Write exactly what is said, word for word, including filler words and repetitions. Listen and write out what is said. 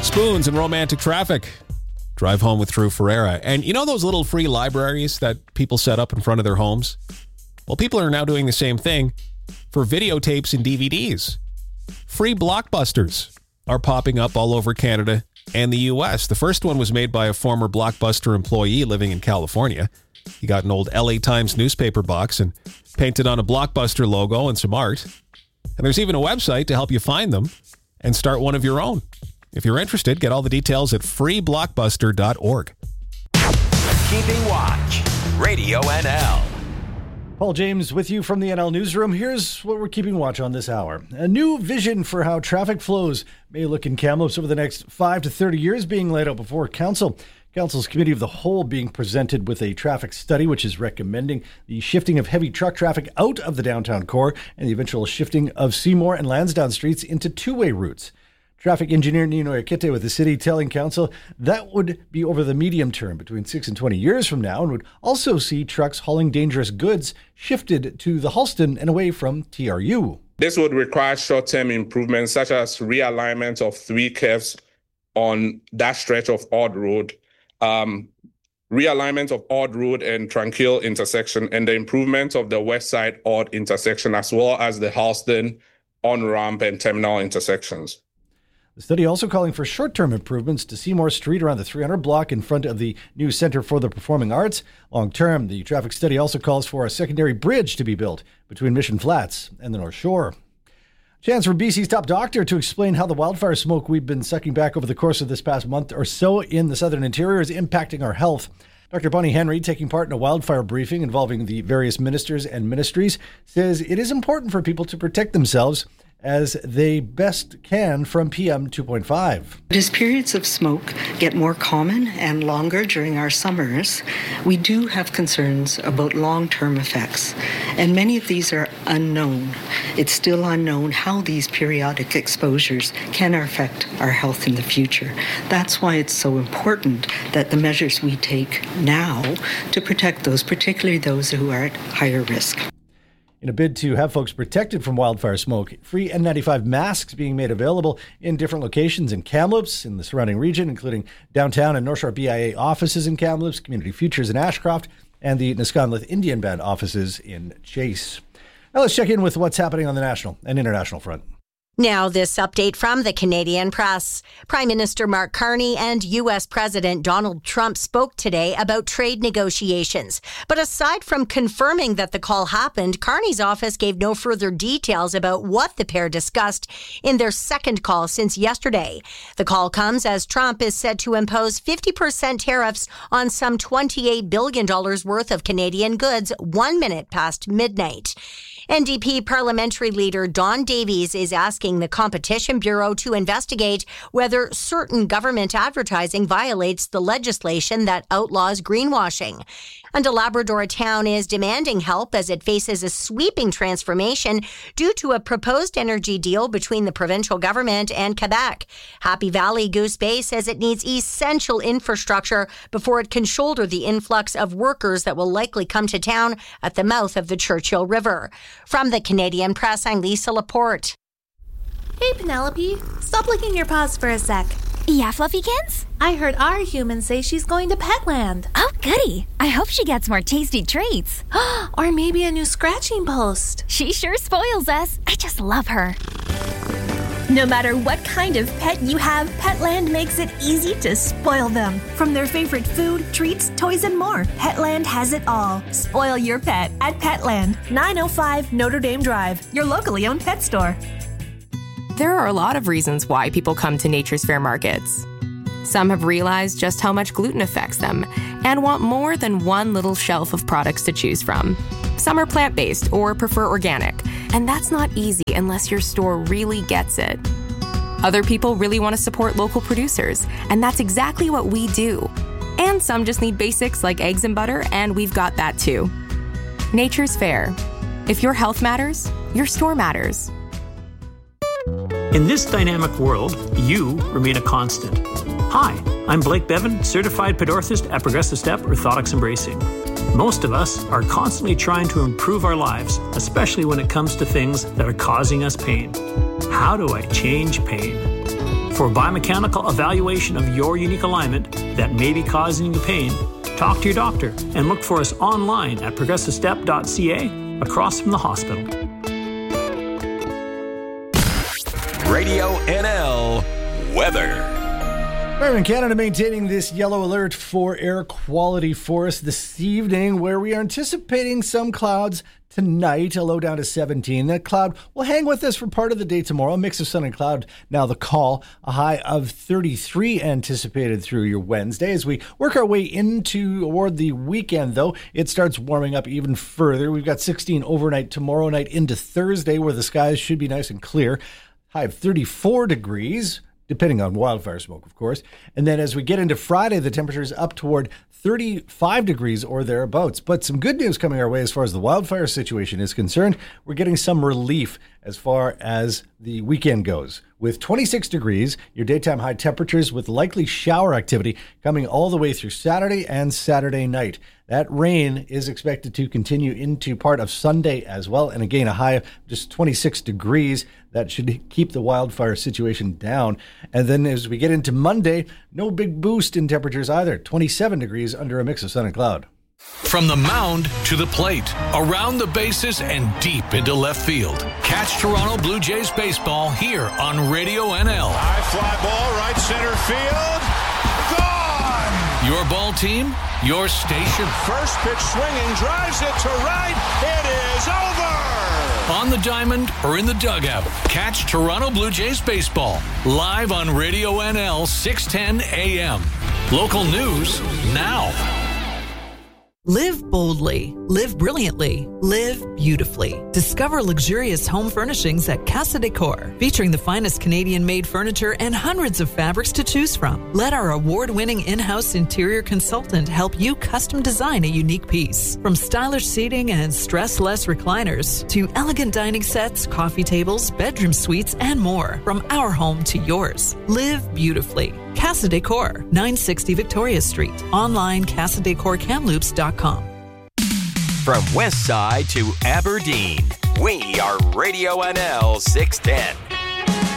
Spoons and Romantic Traffic. Drive home with Drew Ferreira. And you know those little free libraries that people set up in front of their homes? Well, people are now doing the same thing for videotapes and D V Ds. Free Blockbusters are popping up all over Canada and the U S. The first one was made by a former Blockbuster employee living in California. He got an old L A Times newspaper box and painted on a Blockbuster logo and some art. And there's even a website to help you find them and start one of your own. If you're interested, get all the details at free blockbuster dot org. Keeping Watch, Radio N L. Paul James with you from the N L Newsroom. Here's what we're keeping watch on this hour. A new vision for how traffic flows may look in Kamloops over the next five to thirty years being laid out before Council. Council's Committee of the Whole being presented with a traffic study which is recommending the shifting of heavy truck traffic out of the downtown core and the eventual shifting of Seymour and Lansdowne streets into two-way routes. Traffic engineer Nino Yakite with the city telling council that would be over the medium term, between six and twenty years from now, and would also see trucks hauling dangerous goods shifted to the Halston and away from T R U. This would require short-term improvements such as realignment of three curves on that stretch of Odd Road, um, realignment of Odd Road and Tranquil intersection, and the improvement of the West Side Odd intersection, as well as the Halston on-ramp and terminal intersections. The study also calling for short-term improvements to Seymour Street around the three hundred block in front of the new Centre for the Performing Arts. Long-term, the traffic study also calls for a secondary bridge to be built between Mission Flats and the North Shore. Chance for B C's top doctor to explain how the wildfire smoke we've been sucking back over the course of this past month or so in the southern interior is impacting our health. Doctor Bonnie Henry, taking part in a wildfire briefing involving the various ministers and ministries, says it is important for people to protect themselves as they best can from P M two point five. As periods of smoke get more common and longer during our summers, we do have concerns about long-term effects, and many of these are unknown. It's still unknown how these periodic exposures can affect our health in the future. That's why it's so important that the measures we take now to protect those, particularly those who are at higher risk. In a bid to have folks protected from wildfire smoke, free N ninety-five masks being made available in different locations in Kamloops, in the surrounding region, including downtown and North Shore B I A offices in Kamloops, Community Futures in Ashcroft, and the Nisconlith Indian Band offices in Chase. Now let's check in with what's happening on the national and international front. Now, this update from the Canadian Press. Prime Minister Mark Carney and U S President Donald Trump spoke today about trade negotiations. But aside from confirming that the call happened, Carney's office gave no further details about what the pair discussed in their second call since yesterday. The call comes as Trump is set to impose fifty percent tariffs on some twenty-eight billion dollars worth of Canadian goods one minute past midnight. N D P parliamentary leader Don Davies is asking the Competition Bureau to investigate whether certain government advertising violates the legislation that outlaws greenwashing. And a Labrador town is demanding help as it faces a sweeping transformation due to a proposed energy deal between the provincial government and Quebec. Happy Valley Goose Bay says it needs essential infrastructure before it can shoulder the influx of workers that will likely come to town at the mouth of the Churchill River. From the Canadian Press, I'm Lisa Laporte. Hey, Penelope, stop licking your paws for a sec. Yeah, Fluffykins? I heard our human say she's going to Petland. Oh, goody. I hope she gets more tasty treats. Or maybe a new scratching post. She sure spoils us. I just love her. No matter what kind of pet you have, Petland makes it easy to spoil them. From their favorite food, treats, toys, and more, Petland has it all. Spoil your pet at Petland, nine oh five Notre Dame Drive, your locally owned pet store. There are a lot of reasons why people come to Nature's Fair markets. Some have realized just how much gluten affects them and want more than one little shelf of products to choose from. Some are plant-based or prefer organic, and that's not easy unless your store really gets it. Other people really want to support local producers, and that's exactly what we do. And some just need basics like eggs and butter, and we've got that too. Nature's Fair. If your health matters, your store matters. In this dynamic world, you remain a constant. Hi, I'm Blake Bevan, certified pedorthist at Progressive Step Orthotics and Bracing. Most of us are constantly trying to improve our lives, especially when it comes to things that are causing us pain. How do I change pain? For biomechanical evaluation of your unique alignment that may be causing you pain, talk to your doctor and look for us online at progressive step dot c a across from the hospital. Radio N L weather. Environment Canada maintaining this yellow alert for air quality for us this evening, where we are anticipating some clouds tonight, a low down to seventeen. That cloud will hang with us for part of the day tomorrow. A mix of sun and cloud now the call. A high of thirty-three anticipated through your Wednesday. As we work our way into toward the weekend, though, it starts warming up even further. We've got sixteen overnight tomorrow night into Thursday, where the skies should be nice and clear. High of thirty-four degrees. Depending on wildfire smoke, of course. And then as we get into Friday, the temperature is up toward thirty-five degrees or thereabouts. But some good news coming our way as far as the wildfire situation is concerned. We're getting some relief as far as the weekend goes. With twenty-six degrees, your daytime high temperatures with likely shower activity coming all the way through Saturday and Saturday night. That rain is expected to continue into part of Sunday as well. And again, a high of just twenty-six degrees. That should keep the wildfire situation down. And then as we get into Monday, no big boost in temperatures either. twenty-seven degrees under a mix of sun and cloud. From the mound to the plate, around the bases and deep into left field. Catch Toronto Blue Jays baseball here on Radio N L. High fly ball, right center field. Gone! Your ball team, your station. First pitch swinging, drives it to right. It is over! On the diamond or in the dugout, catch Toronto Blue Jays baseball live on Radio N L six ten A M. Local news now. Live boldly, live brilliantly, live beautifully. Discover luxurious home furnishings at Casa Decor, featuring the finest Canadian-made furniture and hundreds of fabrics to choose from. Let our award-winning in-house interior consultant help you custom design a unique piece. From stylish seating and stress-less recliners to elegant dining sets, coffee tables, bedroom suites, and more. From our home to yours. Live beautifully. Casa Decor, nine sixty Victoria Street. Online, casa decor kamloops dot com. From West Side to Aberdeen, we are Radio N L six ten.